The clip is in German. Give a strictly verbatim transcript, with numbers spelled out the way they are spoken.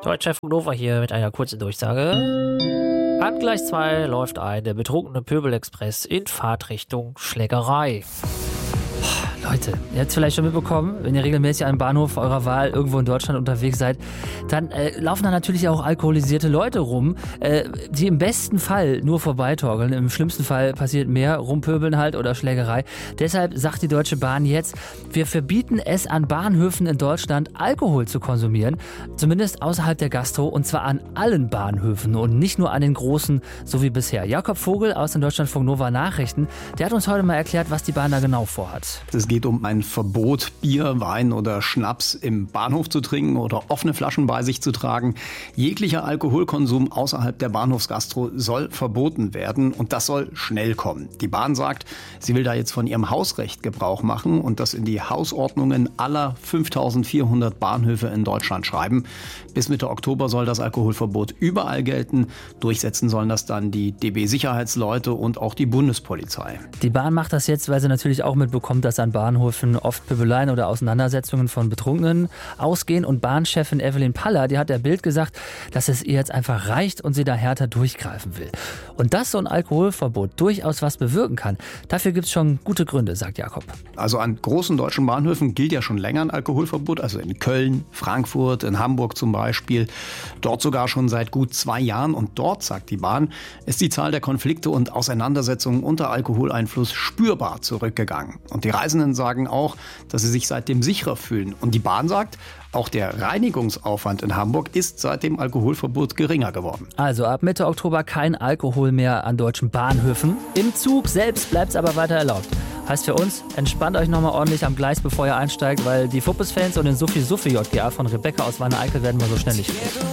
Deutschlandfunk Nova hier mit einer kurzen Durchsage. An Gleis zwei läuft ein der betrunkene Pöbelexpress in Fahrtrichtung Schlägerei. Leute, ihr habt es vielleicht schon mitbekommen, wenn ihr regelmäßig an einem Bahnhof eurer Wahl irgendwo in Deutschland unterwegs seid, dann äh, laufen da natürlich auch alkoholisierte Leute rum, äh, die im besten Fall nur vorbeitorkeln. Im schlimmsten Fall passiert mehr, rumpöbeln halt oder Schlägerei. Deshalb sagt die Deutsche Bahn jetzt, wir verbieten es an Bahnhöfen in Deutschland, Alkohol zu konsumieren, zumindest außerhalb der Gastro, und zwar an allen Bahnhöfen und nicht nur an den großen, so wie bisher. Jakob Vogel aus den Deutschlandfunk Nova Nachrichten, der hat uns heute mal erklärt, was die Bahn da genau vorhat. Es geht um ein Verbot, Bier, Wein oder Schnaps im Bahnhof zu trinken oder offene Flaschen bei sich zu tragen. Jeglicher Alkoholkonsum außerhalb der Bahnhofsgastro soll verboten werden und das soll schnell kommen. Die Bahn sagt, sie will da jetzt von ihrem Hausrecht Gebrauch machen und das in die Hausordnungen aller fünftausendvierhundert Bahnhöfe in Deutschland schreiben. Bis Mitte Oktober soll das Alkoholverbot überall gelten. Durchsetzen sollen das dann die D B-Sicherheitsleute und auch die Bundespolizei. Die Bahn macht das jetzt, weil sie natürlich auch mitbekommt, dass an Bahnhöfen oft Pöbeleien oder Auseinandersetzungen von Betrunkenen ausgehen. Und Bahnchefin Evelyn Paller, die hat der Bild gesagt, dass es ihr jetzt einfach reicht und sie da härter durchgreifen will. Und dass so ein Alkoholverbot durchaus was bewirken kann, dafür gibt es schon gute Gründe, sagt Jakob. Also an großen deutschen Bahnhöfen gilt ja schon länger ein Alkoholverbot, also in Köln, Frankfurt, in Hamburg zum Beispiel. Dort sogar schon seit gut zwei Jahren. Und dort, sagt die Bahn, ist die Zahl der Konflikte und Auseinandersetzungen unter Alkoholeinfluss spürbar zurückgegangen. Und die Reisenden sagen auch, dass sie sich seitdem sicherer fühlen. Und die Bahn sagt, auch der Reinigungsaufwand in Hamburg ist seit dem Alkoholverbot geringer geworden. Also ab Mitte Oktober kein Alkohol mehr an deutschen Bahnhöfen. Im Zug selbst bleibt es aber weiter erlaubt. Heißt für uns, entspannt euch nochmal ordentlich am Gleis, bevor ihr einsteigt, weil die Fuppes-Fans und den Suffi-Suffi-J G A von Rebecca aus Wanne-Eickel werden wir so schnell nicht.